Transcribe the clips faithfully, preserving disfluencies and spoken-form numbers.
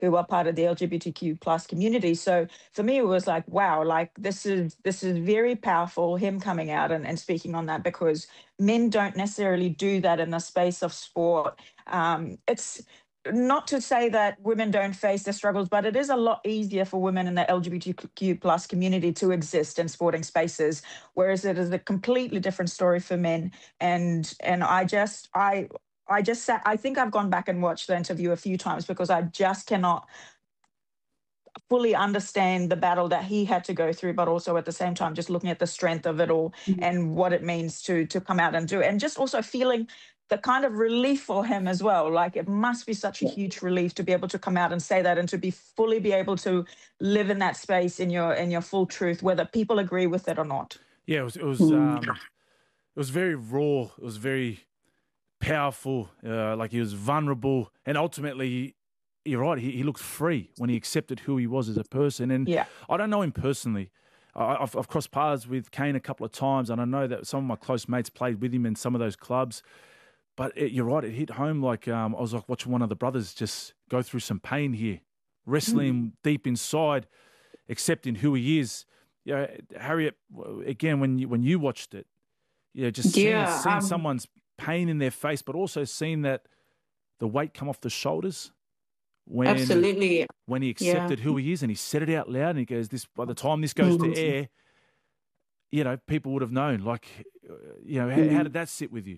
who are part of the L G B T Q plus community. So for me, it was like, wow, like this is this is very powerful, him coming out and, and speaking on that, because men don't necessarily do that in the space of sport. Um, it's not to say that women don't face the struggles, but it is a lot easier for women in the L G B T Q plus community to exist in sporting spaces, whereas it is a completely different story for men. And and I just I I just sat, I think I've gone back and watched the interview a few times because I just cannot fully understand the battle that he had to go through, but also at the same time, just looking at the strength of it all and what it means to to come out and do it. And just also feeling the kind of relief for him as well. Like it must be such a huge relief to be able to come out and say that and to be fully be able to live in that space in your in your full truth, whether people agree with it or not. Yeah, it was it was um, it was very raw. It was very powerful. Uh, like he was vulnerable, and ultimately, you're right. He, he looked free when he accepted who he was as a person. And Yeah. I don't know him personally. I, I've, I've crossed paths with Kane a couple of times, and I know that some of my close mates played with him in some of those clubs. But it, you're right. It hit home like um, I was like watching one of the brothers just go through some pain here, wrestling mm. deep inside, accepting who he is. You know, Harriet, again, when you when you watched it, yeah, just seeing, yeah, seeing um, someone's pain in their face, but also seeing that the weight come off the shoulders when absolutely when he accepted yeah. who he is and he said it out loud and he goes, "This by the time this goes mm-hmm. to air, you know, people would have known." Like, you know, mm-hmm. how, how did that sit with you?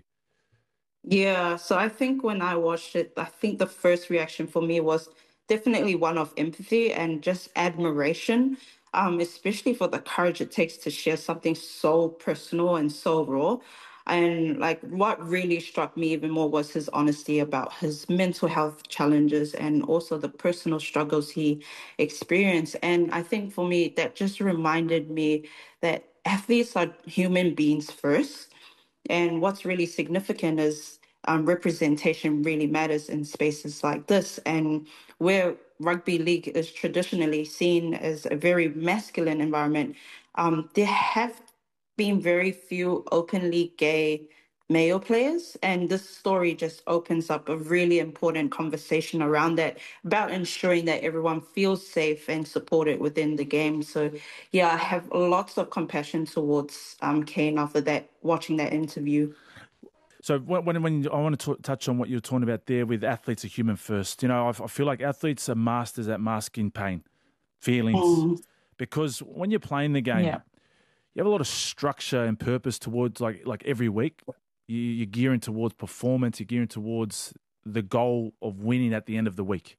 Yeah, so I think when I watched it, I think the first reaction for me was definitely one of empathy and just admiration, um, especially for the courage it takes to share something so personal and so raw. And like what really struck me even more was his honesty about his mental health challenges and also the personal struggles he experienced. And I think for me, that just reminded me that athletes are human beings first. And what's really significant is um, representation really matters in spaces like this. And where rugby league is traditionally seen as a very masculine environment, um, there have been very few openly gay male players. And this story just opens up a really important conversation around that, about ensuring that everyone feels safe and supported within the game. So yeah, I have lots of compassion towards um, Kane after that, watching that interview. So when, when, when I want to t- touch on what you were talking about there with athletes are human first, you know, I, I feel like athletes are masters at masking pain, feelings, mm. because when you're playing the game, yeah. you have a lot of structure and purpose towards like like every week. You, you're gearing towards performance. You're gearing towards the goal of winning at the end of the week.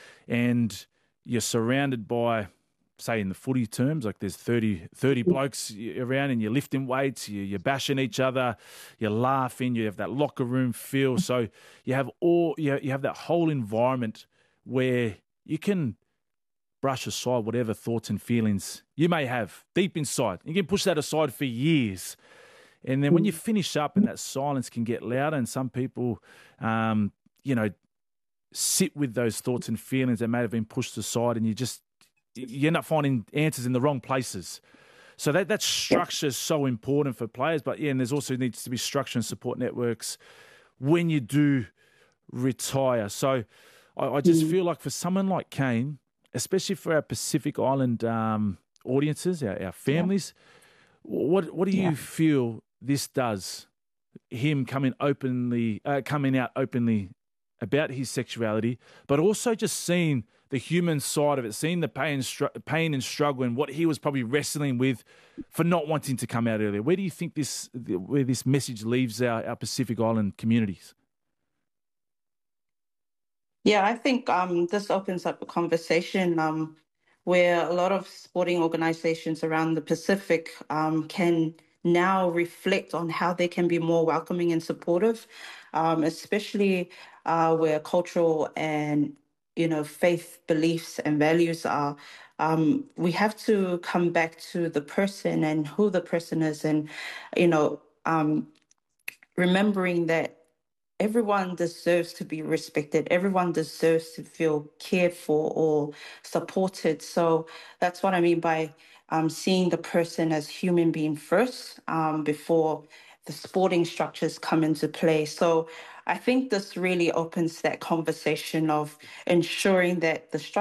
And you're surrounded by, say in the footy terms, like there's thirty, thirty blokes around and you're lifting weights, you, you're bashing each other, you're laughing, you have that locker room feel. So you have all you have, you have that whole environment where you can brush aside whatever thoughts and feelings you may have deep inside. You can push that aside for years. And then when you finish up and that silence can get louder and some people, um, you know, sit with those thoughts and feelings that may have been pushed aside and you just, you end up finding answers in the wrong places. So that, that structure is so important for players. But yeah, and there's also needs to be structure and support networks when you do retire. So I, I just mm. feel like for someone like Kane, especially for our Pacific Island um, audiences, our, our families, yeah. what what do you yeah. feel this does? Him coming openly, uh, coming out openly about his sexuality, but also just seeing the human side of it, seeing the pain, str- pain and struggle, and what he was probably wrestling with for not wanting to come out earlier. Where do you think this, where this message leaves our, our Pacific Island communities? Yeah, I think um, this opens up a conversation um, where a lot of sporting organizations around the Pacific um, can now reflect on how they can be more welcoming and supportive, um, especially uh, where cultural and, you know, faith beliefs and values are. Um, we have to come back to the person and who the person is, and, you know, um, remembering that everyone deserves to be respected. Everyone deserves to feel cared for or supported. So that's what I mean by um, seeing the person as human being first um, before the sporting structures come into play. So I think this really opens that conversation of ensuring that the